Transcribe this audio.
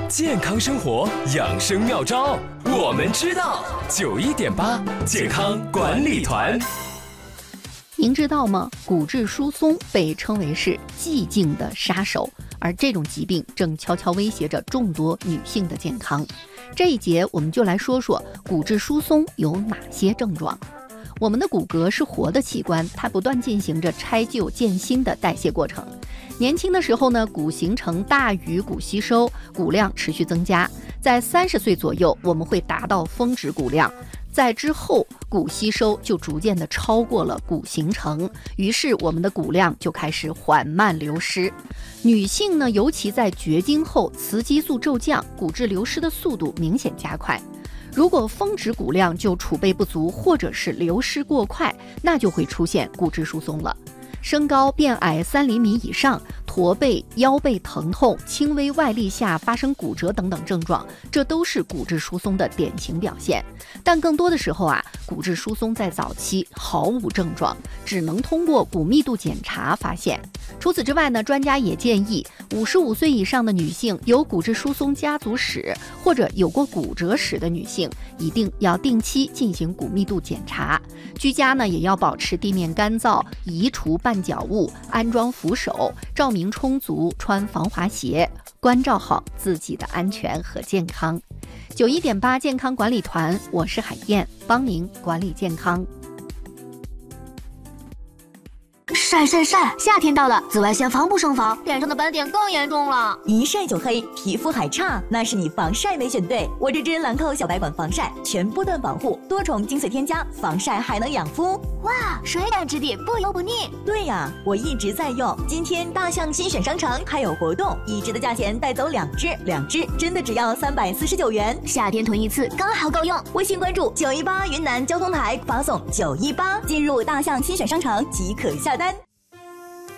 健康生活养生妙招，我们知道。91.8健康管理团。 您知道吗？骨质疏松被称为是寂静的杀手，而这种疾病正悄悄威胁着众多女性的健康。这一节我们就来说说骨质疏松有哪些症状。我们的骨骼是活的器官，它不断进行着拆旧建新的代谢过程。年轻的时候呢，骨形成大于骨吸收，骨量持续增加。在30岁左右，我们会达到峰值骨量。在之后，骨吸收就逐渐的超过了骨形成，于是我们的骨量就开始缓慢流失。女性呢，尤其在绝经后，雌激素骤降，骨质流失的速度明显加快。如果峰值骨量就储备不足，或者是流失过快，那就会出现骨质疏松了。身高变矮3厘米以上，驼背、腰背疼痛、轻微外力下发生骨折等等症状，这都是骨质疏松的典型表现。但更多的时候啊，骨质疏松在早期毫无症状，只能通过骨密度检查发现。除此之外呢，专家也建议55岁以上的女性，有骨质疏松家族史或者有过骨折史的女性，一定要定期进行骨密度检查。居家呢，也要保持地面干燥，移除绊脚物，安装扶手，照明充足，穿防滑鞋，关照好自己的安全和健康。91.8健康管理团，我是海燕，帮您管理健康。 晒晒晒！夏天到了，紫外线防不胜防，脸上的斑点更严重了。 一晒就黑，皮肤还差，那是你防晒没选对。我这支兰蔻小白管防晒，全波段保护，多重精粹添加，防晒还能养肤。 哇，水感质地，不油不腻。 对呀，我一直在用。今天大象新选商城还有活动，一支的价钱带走2支真的只要349元。 夏天囤一次刚好够用。 微信关注918云南交通台，发送918，进入大象新选商城即可下单。